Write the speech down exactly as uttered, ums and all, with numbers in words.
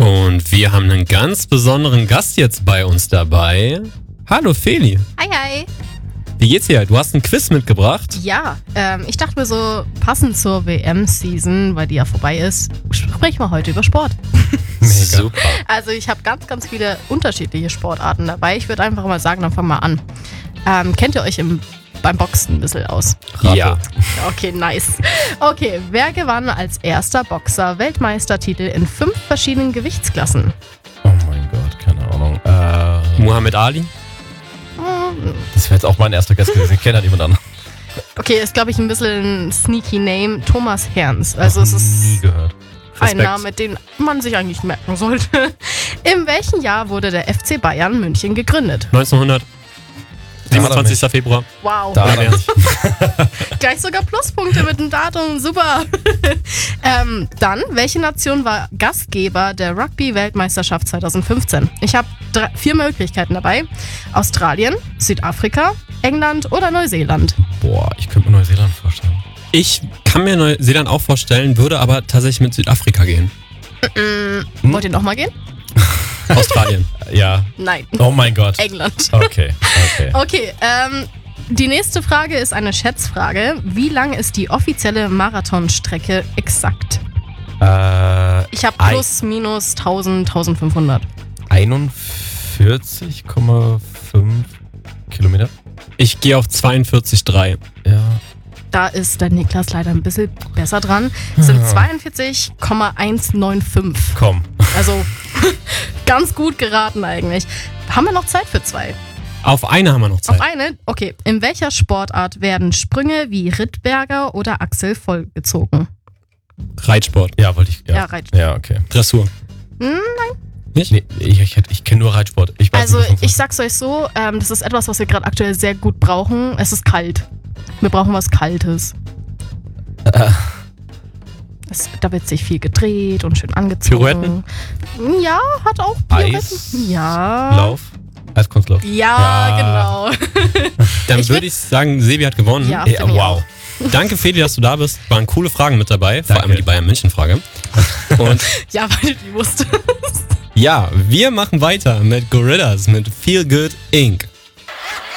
Und wir haben einen ganz besonderen Gast jetzt bei uns dabei. Hallo Feli. Hi, hi. Wie geht's dir? Du hast ein Quiz mitgebracht. Ja, ähm, ich dachte mir so, passend zur W M-Season, weil die ja vorbei ist, sprechen wir heute über Sport. Mega. Super. Also ich habe ganz, ganz viele unterschiedliche Sportarten dabei. Ich würde einfach mal sagen, dann fangen wir an. Ähm, kennt ihr euch im, beim Boxen ein bisschen aus? Rate. Ja. Okay, nice. Okay, wer gewann als erster Boxer Weltmeistertitel in fünf verschiedenen Gewichtsklassen? Oh mein Gott, keine Ahnung. Äh, Muhammad Ali? Das wäre jetzt auch mein erster Gast gewesen. Ich kenne halt jemand anderen. Okay, ist glaube ich ein bisschen ein sneaky Name. Thomas Herns. Also Noch es ist nie gehört. ein Respekt. Name, den man sich eigentlich merken sollte. In welchem Jahr wurde der F C Bayern München gegründet? neunzehnhundertsiebenundzwanzigster Februar. Wow, Da Ja, nicht. gleich sogar Pluspunkte mit dem Datum, super. ähm, dann, welche Nation war Gastgeber der Rugby-Weltmeisterschaft zweitausendfünfzehn? Ich habe vier Möglichkeiten dabei. Australien, Südafrika, England oder Neuseeland? Boah, ich könnte mir Neuseeland vorstellen. Ich kann mir Neuseeland auch vorstellen, würde aber tatsächlich mit Südafrika gehen. Hm? Wollt ihr nochmal gehen? Australien. Ja. Nein, Oh mein Gott. England. Okay, okay. Okay, ähm, die nächste Frage ist eine Schätzfrage. Wie lang ist die offizielle Marathonstrecke exakt? Äh, Ich habe Ei. plus, minus tausend, eintausendfünfhundert. einundvierzig Komma fünf Kilometer. Ich gehe auf zweiundvierzig Komma drei. Ja. Da ist der Niklas leider ein bisschen besser dran. Es sind zweiundvierzig Komma hundertfünfundneunzig. Komm. Also ganz gut geraten eigentlich. Haben wir noch Zeit für zwei? Auf eine haben wir noch Zeit. Auf eine? Okay. In welcher Sportart werden Sprünge wie Rittberger oder Axel vollgezogen? Reitsport. Ja, wollte ich. Ja, Ja, Reitsport. Ja, okay. Dressur. Hm, Nicht? Nee, ich, ich, ich kenne nur Reitsport. Ich weiß Also nicht, was ich sag's euch so, ähm, das ist etwas, was wir gerade aktuell sehr gut brauchen. Es ist kalt. Wir brauchen was Kaltes. Äh. Es, da wird sich viel gedreht und schön angezogen. Pirouetten? Ja, hat auch Pirouetten. Eis? Ja. Lauf? Eiskunstlauf. Ja, Ja. genau. Dann Ich würde ich sagen, Sebi hat gewonnen. Ja, Ja, finde ich wow. Danke, Feli, dass du da bist. Waren coole Fragen mit dabei, vor Danke. allem die Bayern-München-Frage. Und Ja, weil du die wusstest. ja, wir machen weiter mit Gorillaz, mit Feel Good Incorporated.